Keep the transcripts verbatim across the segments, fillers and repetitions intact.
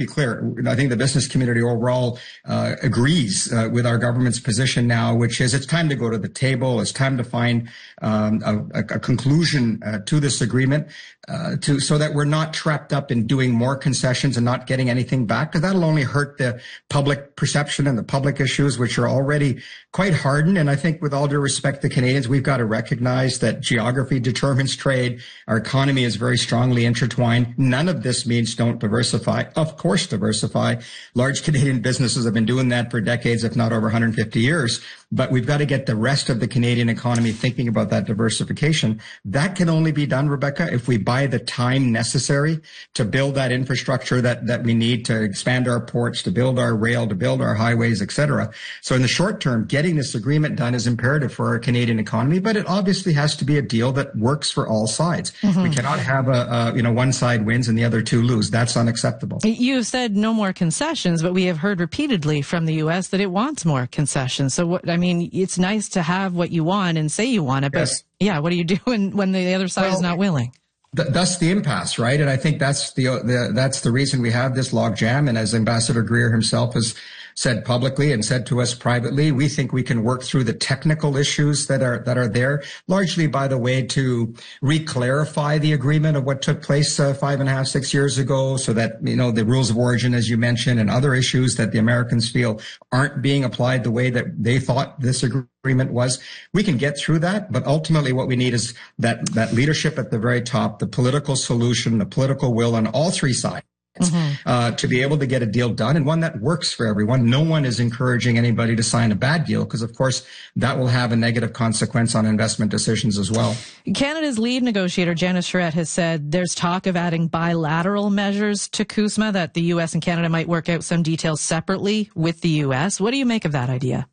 be clear. I think the business community overall uh, agrees uh, with our government's position now, which is it's time to go to the table. It's time to find um, a, a conclusion uh, to this agreement, uh, to so that we're not trapped up in doing more concessions and not getting anything back, because that'll only hurt the public perception and the public issues, which are already quite hardened. And I think, with all due respect to Canadians, we've got to recognize that geography determines trade. Our economy is very strongly intertwined. None of this means don't diversify. Of course, diversify. Large Canadian businesses have been doing that for decades, if not over one hundred fifty years. But we've got to get the rest of the Canadian economy thinking about that diversification. That can only be done, Rebecca, if we buy the time necessary to build that infrastructure that, that we need to expand our ports, to build our rail, to build our highways, et cetera. So in the short term, getting this agreement done is imperative for our Canadian economy, but it obviously has to be a deal that works for all sides. Mm-hmm. We cannot have a, a, you know, one side wins and the other two lose. That's unacceptable. You've said no more concessions, but we have heard repeatedly from the U S that it wants more concessions. So what, I mean, it's nice to have what you want and say you want it, but yes. yeah, what do you do when, when the other side well, is not willing? Th- that's the impasse, right? And I think that's the, the that's the reason we have this logjam. And as Ambassador Greer himself has said publicly and said to us privately, we think we can work through the technical issues that are that are there, largely, by the way, to re-clarify the agreement of what took place uh, five and a half, six years ago, so that, you know, the rules of origin, as you mentioned, and other issues that the Americans feel aren't being applied the way that they thought this agreement was. We can get through that, but ultimately what we need is that that leadership at the very top, the political solution, the political will on all three sides. Mm-hmm. Uh, to be able to get a deal done, and one that works for everyone. No one is encouraging anybody to sign a bad deal, because, of course, that will have a negative consequence on investment decisions as well. Canada's lead negotiator, Janice Charette, has said there's talk of adding bilateral measures to CUSMA, that the U S and Canada might work out some details separately with the U S. What do you make of that idea?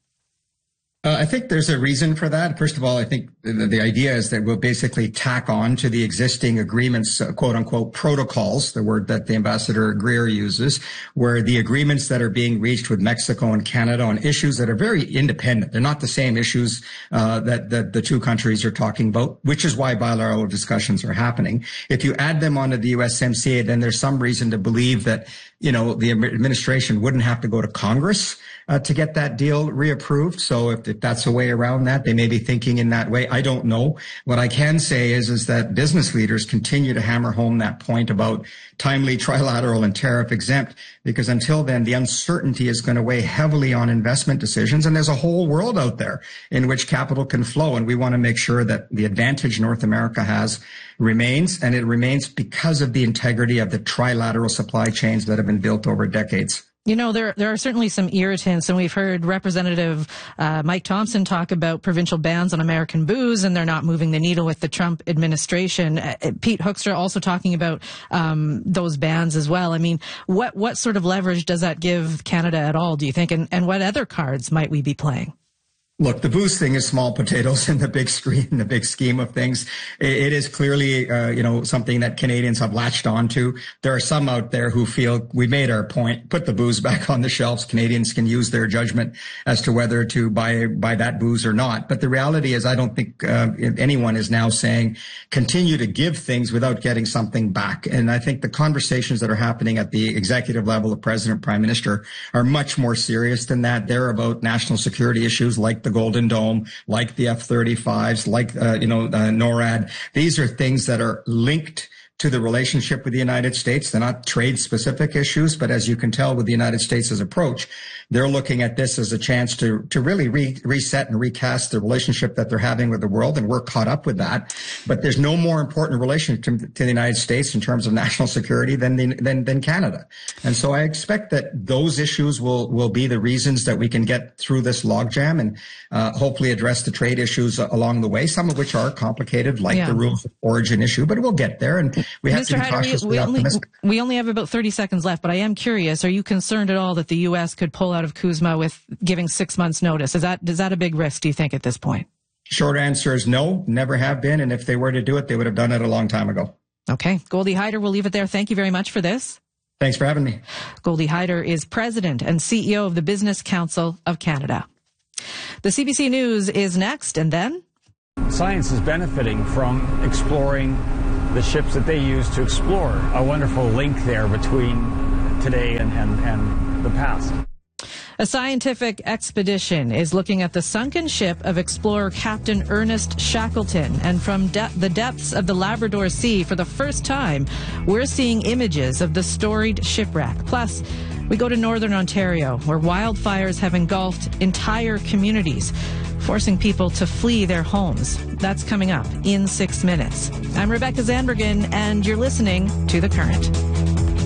Uh, I think there's a reason for that. First of all, I think the, the idea is that we'll basically tack on to the existing agreements, uh, quote unquote, protocols, the word that the Ambassador Greer uses, where the agreements that are being reached with Mexico and Canada on issues that are very independent. They're not the same issues uh, that, that the two countries are talking about, which is why bilateral discussions are happening. If you add them onto the U S M C A, then there's some reason to believe that, you know, the administration wouldn't have to go to Congress uh, to get that deal reapproved. So if, if that's a way around that, they may be thinking in that way. I don't know. What I can say is, is that business leaders continue to hammer home that point about timely, trilateral, and tariff exempt, because until then, the uncertainty is going to weigh heavily on investment decisions. And there's a whole world out there in which capital can flow. And we want to make sure that the advantage North America has remains, and it remains because of the integrity of the trilateral supply chains that have been built over decades. You know, there there are certainly some irritants, and we've heard Representative uh, Mike Thompson talk about provincial bans on American booze, and they're not moving the needle with the Trump administration. Uh, Pete Hoekstra also talking about um, those bans as well. I mean, what what sort of leverage does that give Canada at all, do you think, and, and what other cards might we be playing? Look, the booze thing is small potatoes in the big screen, in the big scheme of things. It is clearly, uh, you know, something that Canadians have latched onto. There are some out there who feel we made our point, put the booze back on the shelves. Canadians can use their judgment as to whether to buy buy that booze or not. But the reality is, I don't think uh, anyone is now saying continue to give things without getting something back. And I think the conversations that are happening at the executive level of President, Prime Minister are much more serious than that. They're about national security issues like the the Golden Dome, like the F thirty-fives, like, uh, you know, uh, NORAD. These are things that are linked to the relationship with the United States. They're not trade-specific issues, but as you can tell with the United States' approach, they're looking at this as a chance to to really re- reset and recast the relationship that they're having with the world, and we're caught up with that. But there's no more important relationship to, to the United States in terms of national security than, the, than than Canada. And so I expect that those issues will will be the reasons that we can get through this logjam and uh, hopefully address the trade issues along the way, some of which are complicated, like yeah. the rules of origin issue, but we'll get there. And we have Mister to be cautiously we, we optimistic. Only, we only have about thirty seconds left, but I am curious, are you concerned at all that the U S could pull out of CUSMA with giving six months notice? Is that, is that a big risk, do you think, at this point? Short answer is no, never have been. And if they were to do it, they would have done it a long time ago. Okay. Goldie Hyder, we'll leave it there. Thank you very much for this. Thanks for having me. Goldie Hyder is president and C E O of the Business Council of Canada. The C B C News is next, and then... Science is benefiting from exploring the ships that they use to explore. A wonderful link there between today and, and, and the past. A scientific expedition is looking at the sunken ship of explorer Captain Ernest Shackleton. And from de- the depths of the Labrador Sea, for the first time, we're seeing images of the storied shipwreck. Plus, we go to Northern Ontario, where wildfires have engulfed entire communities, forcing people to flee their homes. That's coming up in six minutes. I'm Rebecca Zandbergen, and you're listening to The Current.